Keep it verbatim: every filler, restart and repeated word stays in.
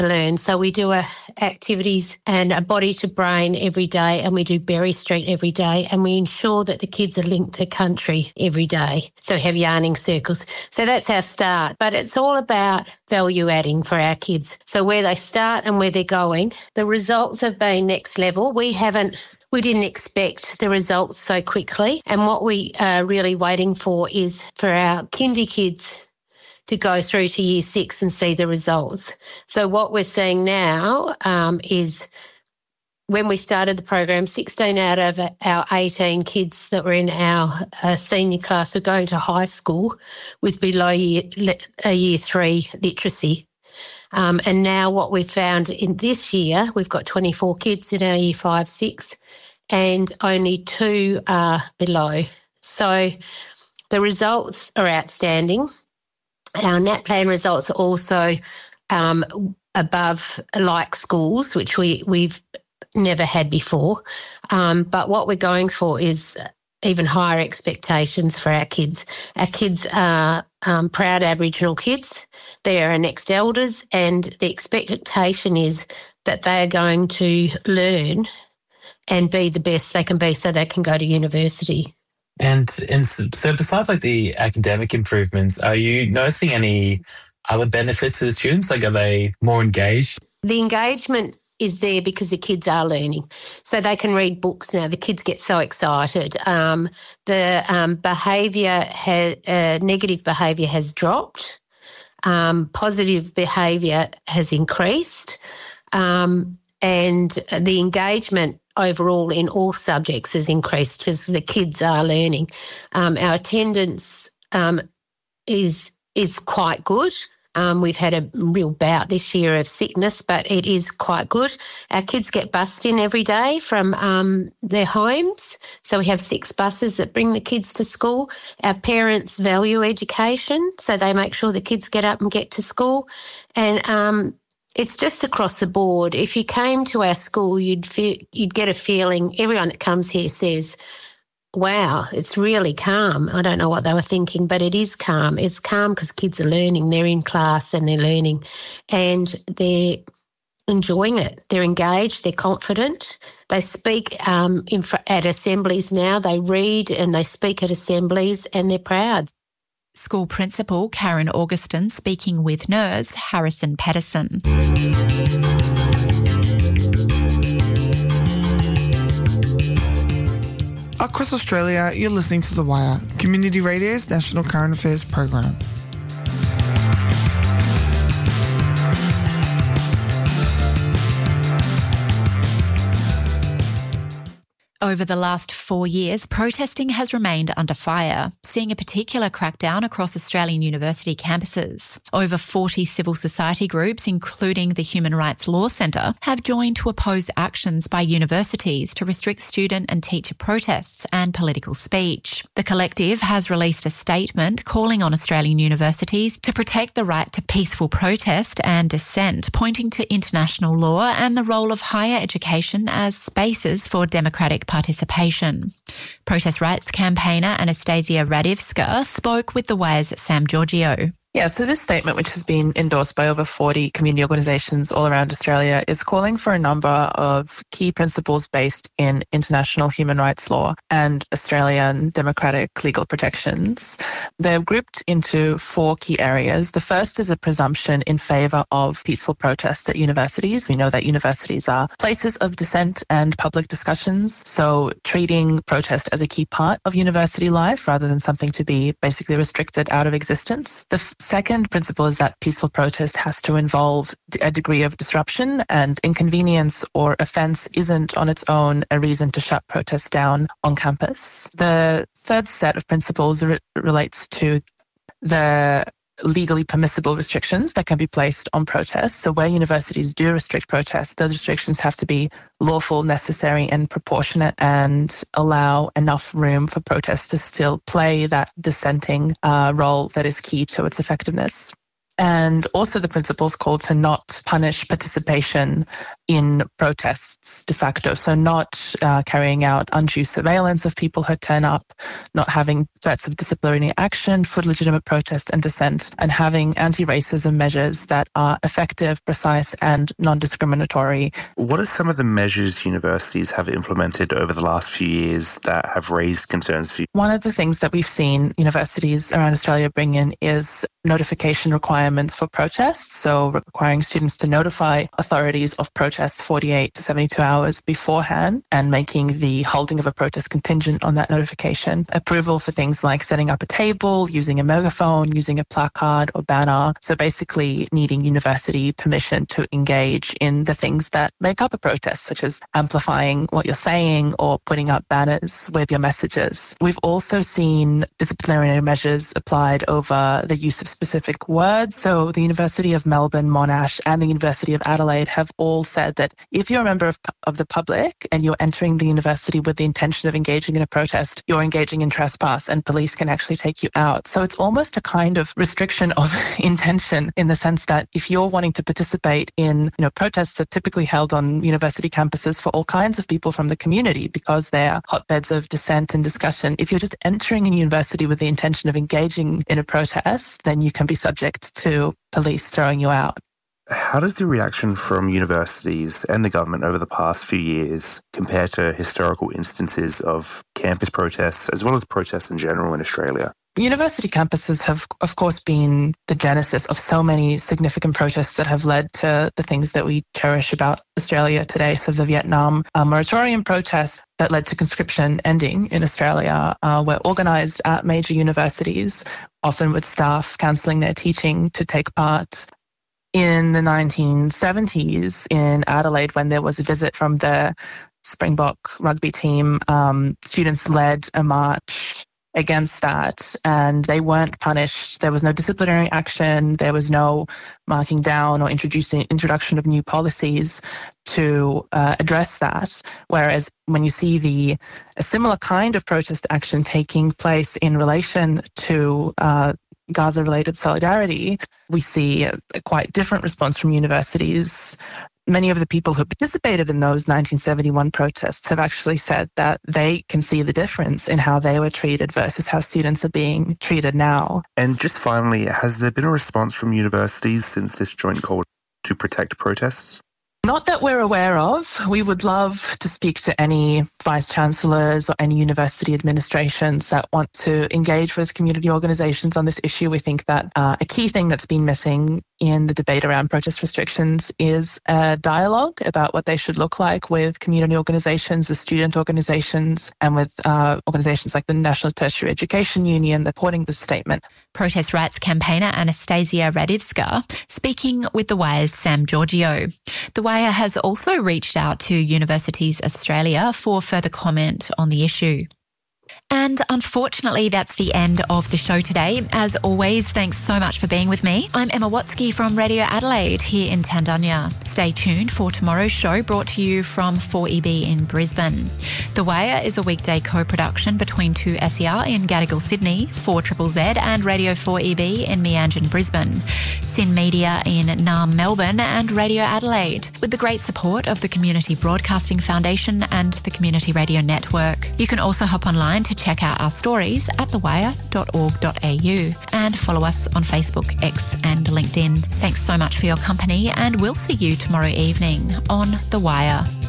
learn. So we do a activities and a body to brain every day, and we do Berry Street every day, and we ensure that the kids are linked to country every day. So we have yarning circles. So that's our start. But it's all about value adding for our kids. So where they start and where they're going, the results have been next level. We haven't We didn't expect the results so quickly, and what we are really waiting for is for our kindy kids to go through to year six and see the results. So what we're seeing now um, is when we started the program, sixteen out of our eighteen kids that were in our uh, senior class were going to high school with below year, uh, year three literacy. Um, and now what we've found in this year, we've got twenty-four kids in our year five, six, and only two are below. So the results are outstanding. Our NAPLAN results are also um, above like schools, which we, we've never had before. Um, but what we're going for is even higher expectations for our kids. Our kids are um, proud Aboriginal kids. They are our next elders, and the expectation is that they are going to learn and be the best they can be so they can go to university. And, and so besides like the academic improvements, are you noticing any other benefits for the students? Like, are they more engaged? The engagement is there because the kids are learning. So they can read books now. The kids get so excited. Um, the um, behaviour, ha- uh, negative behaviour has dropped. Um, positive behaviour has increased. Um, and the engagement overall in all subjects has increased because the kids are learning. Um, our attendance um, is is quite good. Um, we've had a real bout this year of sickness, but it is quite good. Our kids get bussed in every day from um, their homes. So we have six buses that bring the kids to school. Our parents value education, so they make sure the kids get up and get to school. And um, it's just across the board. If you came to our school, you'd feel, you'd get a feeling, everyone that comes here says, wow, it's really calm. I don't know what they were thinking, but it is calm. It's calm because kids are learning. They're in class and they're learning and they're enjoying it. They're engaged. They're confident. They speak um, in, at assemblies now. They read and they speak at assemblies and they're proud. School Principal Karen Augustin speaking with nurse Harrison Pedersen. Across Australia, you're listening to The Wire, Community Radio's National Current Affairs program. Over the last four years, protesting has remained under fire, seeing a particular crackdown across Australian university campuses. Over forty civil society groups, including the Human Rights Law Centre, have joined to oppose actions by universities to restrict student and teacher protests and political speech. The collective has released a statement calling on Australian universities to protect the right to peaceful protest and dissent, pointing to international law and the role of higher education as spaces for democratic participation. Protest rights campaigner Anastasia Radivska spoke with The Wire's Sam Giorgio. Yeah, so this statement, which has been endorsed by over forty community organisations all around Australia, is calling for a number of key principles based in international human rights law and Australian democratic legal protections. They're grouped into four key areas. The first is a presumption in favour of peaceful protest at universities. We know that universities are places of dissent and public discussions, so treating protest as a key part of university life rather than something to be basically restricted out of existence. The second principle is that peaceful protest has to involve a degree of disruption, and inconvenience or offence isn't on its own a reason to shut protests down on campus. The third set of principles re- relates to the legally permissible restrictions that can be placed on protests. So where universities do restrict protests, those restrictions have to be lawful, necessary and proportionate and allow enough room for protests to still play that dissenting uh, role that is key to its effectiveness. And also the principles call to not punish participation in protests de facto. So not uh, carrying out undue surveillance of people who turn up, not having threats of disciplinary action for legitimate protest and dissent, and having anti-racism measures that are effective, precise and non-discriminatory. What are some of the measures universities have implemented over the last few years that have raised concerns for you? One of the things that we've seen universities around Australia bring in is notification requirements for protests, so requiring students to notify authorities of protests forty-eight to seventy-two hours beforehand and making the holding of a protest contingent on that notification. Approval for things like setting up a table, using a megaphone, using a placard or banner. So basically needing university permission to engage in the things that make up a protest, such as amplifying what you're saying or putting up banners with your messages. We've also seen disciplinary measures applied over the use of specific words. So the University of Melbourne, Monash and the University of Adelaide have all said that if you're a member of, of the public and you're entering the university with the intention of engaging in a protest, you're engaging in trespass and police can actually take you out. So it's almost a kind of restriction of intention in the sense that if you're wanting to participate in, you know, protests are typically held on university campuses for all kinds of people from the community because they're hotbeds of dissent and discussion. If you're just entering a university with the intention of engaging in a protest, then you can be subject to police throwing you out. How does the reaction from universities and the government over the past few years compare to historical instances of campus protests as well as protests in general in Australia? University campuses have, of course, been the genesis of so many significant protests that have led to the things that we cherish about Australia today. So the Vietnam uh, moratorium protests that led to conscription ending in Australia uh, were organised at major universities, often with staff cancelling their teaching to take part. In the nineteen seventies in Adelaide, when there was a visit from the Springbok rugby team, um, students led a march against that and they weren't punished. There was no disciplinary action. There was no marking down or introducing introduction of new policies to uh, address that. Whereas when you see the a similar kind of protest action taking place in relation to uh, Gaza-related solidarity, we see a, a quite different response from universities. Many of the people who participated in those nineteen seventy-one protests have actually said that they can see the difference in how they were treated versus how students are being treated now. And just finally, has there been a response from universities since this joint call to protect protests? Not that we're aware of. We would love to speak to any vice-chancellors or any university administrations that want to engage with community organisations on this issue. We think that uh, a key thing that's been missing in the debate around protest restrictions is a dialogue about what they should look like with community organisations, with student organisations, and with uh, organisations like the National Tertiary Education Union supporting this statement. Protest rights campaigner Anastasia Radivska speaking with The Wire's Sam Giorgio. The Wire has also reached out to Universities Australia for further comment on the issue. And unfortunately, that's the end of the show today. As always, thanks so much for being with me. I'm Emma Watsky from Radio Adelaide here in Tandunya. Stay tuned for tomorrow's show, brought to you from four E B in Brisbane. The Wire is a weekday co-production between two S E R in Gadigal, Sydney, four Z Z Z and Radio four E B in Meanjin, Brisbane, Sin Media in Naarm, Melbourne and Radio Adelaide, with the great support of the Community Broadcasting Foundation and the Community Radio Network. You can also hop online to check out our stories at the wire dot org dot a u and follow us on Facebook, X and LinkedIn. Thanks so much for your company and we'll see you tomorrow evening on The Wire.